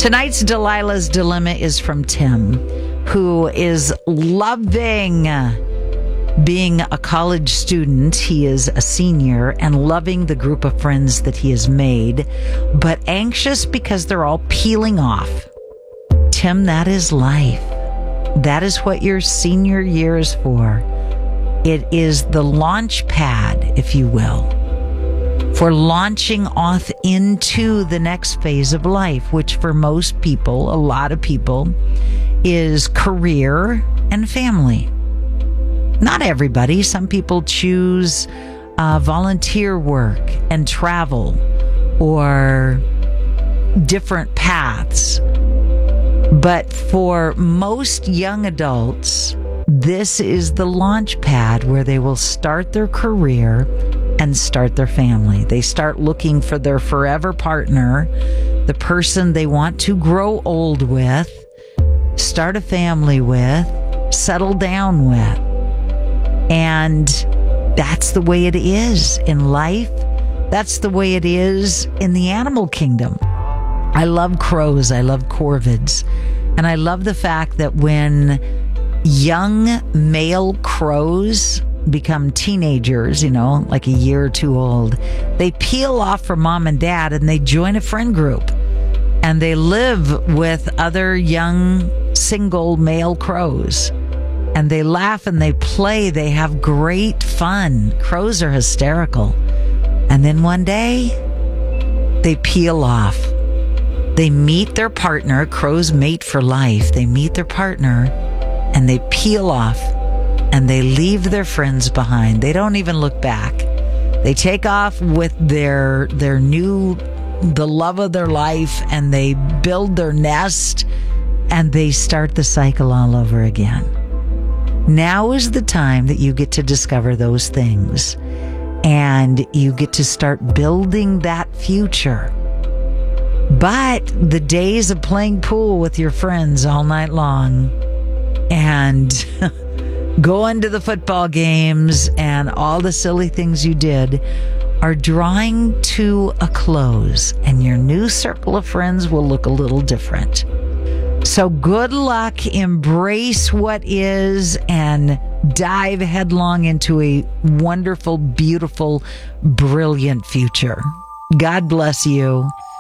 Tonight's Delilah's Dilemma is from Tim, who is loving being a college student. He is a senior and loving the group of friends that he has made, but anxious because they're all peeling off. Tim, that is life. That is what your senior year is for. It is the launch pad, if you will, for launching off into the next phase of life, which for most people, a lot of people, is career and family. Not everybody. Some people choose volunteer work and travel or different paths. But for most young adults, this is the launch pad where they will start their career and start their family. They start looking for their forever partner, the person they want to grow old with, start a family with, settle down with. And that's the way it is in life. That's the way it is in the animal kingdom. I love crows. I love corvids. And I love the fact that when young male crows become teenagers, like a year or two old, they peel off from mom and dad and they join a friend group. And they live with other young single male crows. And they laugh and they play. They have great fun. Crows are hysterical. And then one day, they peel off. They meet their partner. Crows mate for life. They meet their partner and they peel off and they leave their friends behind. They don't even look back. They take off with the love of their life, and they build their nest and they start the cycle all over again. Now is the time that you get to discover those things and you get to start building that future. But the days of playing pool with your friends all night long and going to the football games and all the silly things you did are drawing to a close, and your new circle of friends will look a little different. So good luck, embrace what is, and dive headlong into a wonderful, beautiful, brilliant future. God bless you.